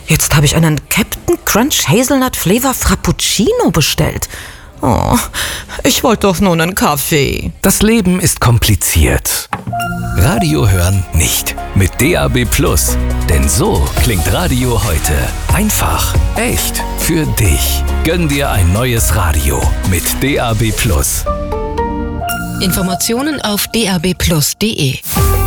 Jetzt habe ich einen Captain Crunch Hazelnut Flavor Frappuccino bestellt. Oh, ich wollte doch nur einen Kaffee. Das Leben ist kompliziert. Radio hören nicht mit DAB+. Denn so klingt Radio heute. Einfach, echt, für dich. Gönn dir ein neues Radio mit DAB+. Informationen auf dabplus.de.